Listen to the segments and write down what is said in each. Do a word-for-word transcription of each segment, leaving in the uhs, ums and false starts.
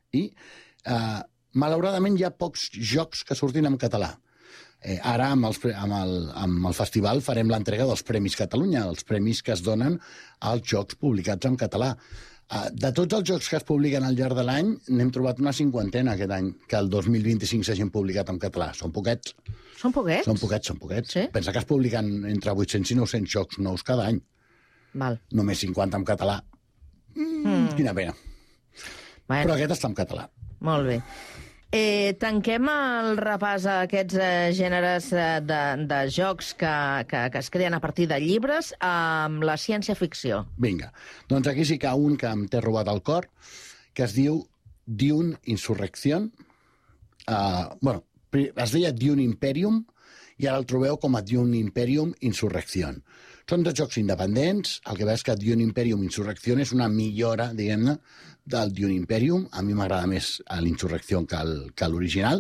I, eh, malauradament, hi ha pocs jocs que surtin en català. Eh, ara, amb, els, amb, el, amb el festival, farem l'entrega dels Premis Catalunya, els premis que es donen als jocs publicats en català. Eh, de tots els jocs que es publiquen al llarg de l'any, n'hem trobat una cinquantena aquest any, que el dos mil vint-i-cinc s'hagin publicat en català. Són poquets. Són poquets? Són poquets, són poquets. Sí? Pensa que es publiquen entre vuit-cents i nou-cents jocs nous cada any. Val. Només cinquanta en català. Mm, mm. Quina pena. Bueno. Però aquest està en català. Molt bé. Eh, tanquem el repàs a aquests eh, gèneres eh, de, de jocs que, que, que es creen a partir de llibres amb la ciència-ficció. Vinga. Doncs aquí sí que hi ha un que em té robat el cor, que es diu Dune Insurrección. Uh, bueno, es deia Dune Imperium i ara el trobeu com a Dune Imperium Insurrección. Són dos jocs independents. El que veus que Dune Imperium Insurrección és una millora, diguem-ne, del Dune Imperium. A mi m'agrada més l'Insurrección que l'original.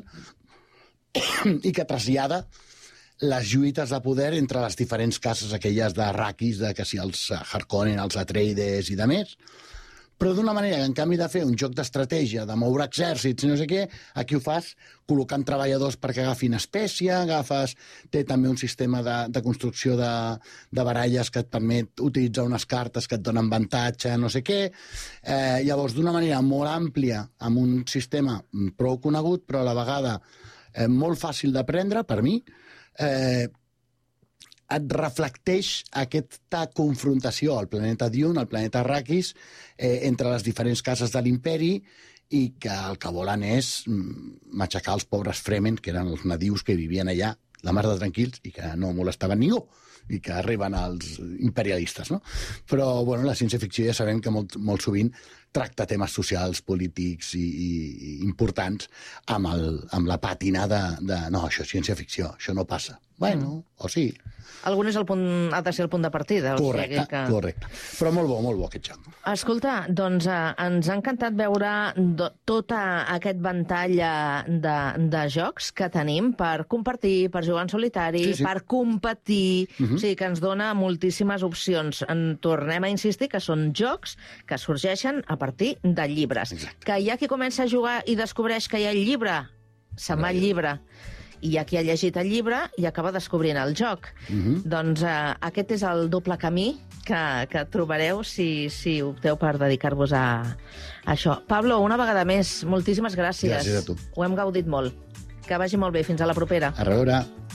I que trasllada les lluites de poder entre les diferents cases aquelles de Arrakis, de que si els Harkonnen, els Atreides i de més, però d'una manera que, en canvi de fer un joc d'estratègia, de moure exèrcits i no sé què, aquí ho fas col·locant treballadors perquè agafin espècia, agafes... Té també un sistema de, de construcció de, de baralles que et permet utilitzar unes cartes que et donen avantatge, no sé què. Eh, llavors, d'una manera molt àmplia, amb un sistema prou conegut, però a la vegada eh, molt fàcil d'aprendre, per mi, eh, et reflecteix aquesta confrontació al planeta Dune, al planeta Arrakis, eh, entre les diferents cases de l'imperi, i que el que volen és matxacar els pobres Fremen, que eren els nadius que vivien allà, la mar de tranquils, i que no molestaven ningú, i que arriben els imperialistes, no? Però, bueno, la ciència-ficció ja sabem que molt, molt sovint tracta temes socials, polítics i, i, i importants amb, el, amb la pàtina de, de no, això és ciència-ficció, això no passa. Bueno, mm. o sí. Algun és el punt, ha de ser el punt de partida. Correcte, o sigui que... correcte. Però molt bo, molt bo aquest joc. Escolta, doncs eh, ens ha encantat veure do, tot aquest ventall de, de jocs que tenim per compartir, per jugar en solitari, sí, sí. per competir, uh-huh. o sigui que ens dona moltíssimes opcions. En tornem a insistir que són jocs que sorgeixen a partir de llibres. Exacte. Que hi ha qui comença a jugar i descobreix que hi ha el llibre, se'n va el llibre. I hi ha qui ha llegit el llibre i acaba descobrint el joc. Uh-huh. Doncs eh, aquest és el doble camí que, que trobareu si, si opteu per dedicar-vos a, a això. Pablo, una vegada més, moltíssimes gràcies. Gràcies a tu. Ho hem gaudit molt. Que vagi molt bé. Fins a la propera. A reveure.